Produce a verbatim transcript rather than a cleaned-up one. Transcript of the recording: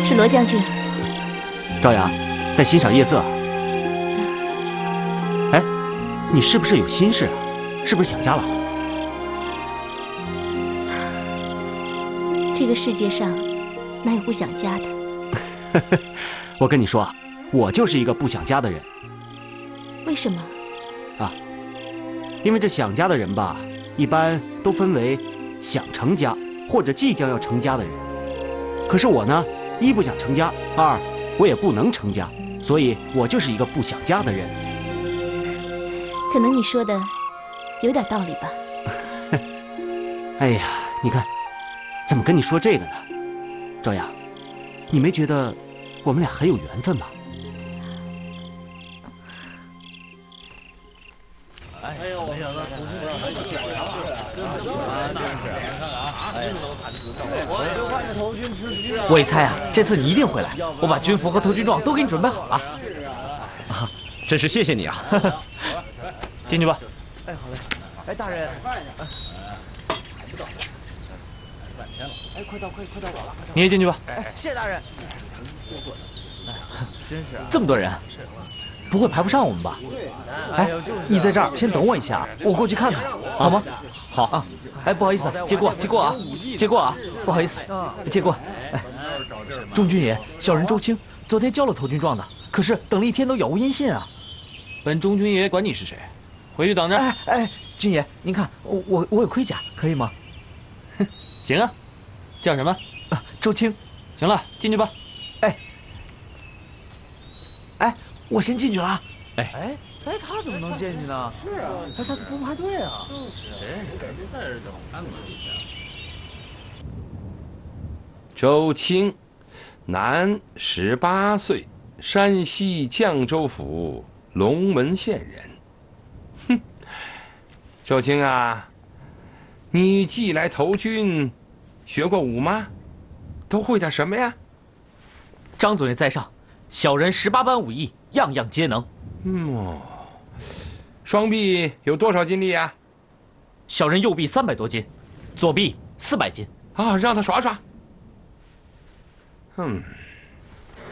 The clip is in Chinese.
是罗将军。 赵阳，在欣赏夜色啊？哎，你是不是有心事啊？是不是想家了？ 这个世界上哪有不想家的？ 我跟你说啊，我就是一个不想家的人。 为什么？ 啊，因为这想家的人吧，一般都分为想成家或者即将要成家的人。可是我呢，一不想成家，二我也不能成家，所以我就是一个不想家的人。 可能你说的有点道理吧。 哎呀，你看，怎么跟你说这个呢？赵阳，你没觉得我们俩很有缘分吗？ 哎呦，没想到同学们还选呀！真是啊，真是！看看啊，哎，我就看着头军吃鸡。 我一猜啊，这次你一定会来，我把军服和头军装都给你准备好了。 啊，真是谢谢你啊！ 进去吧。 哎，好嘞。哎，大人，快点！还不到，半天了。哎，快到，快快到我了！ 你也进去吧。 哎，谢谢大人。真是啊， 这么多人，不会排不上我们吧？哎，你在这儿先等我一下，我过去看看，好吗？ 好啊。哎，不好意思，借过，借过啊，借过啊，不好意思，借过。哎，中军爷，小人周青，昨天交了头军状的，可是等了一天都杳无音信啊。 本中军爷管你是谁，回去等着。 哎哎，军爷，您看我我我有盔甲，可以吗？ 行啊，叫什么？ 啊，周青。 行了，进去吧。 哎，哎，我先进去了。 哎哎哎，他怎么能进去呢？是啊，他他不排队啊。谁？这是怎么看怎么进去啊？ 周青，男，十八岁，山西绛州府龙门县人。哼，周青啊，你既来投军，学过武吗？都会点什么呀？ 张总爷在上，小人十八般武艺，样样皆能。 嗯哦，双臂有多少斤力呀？ 小人右臂三百多斤，左臂四百斤。 啊，让他耍耍。嗯。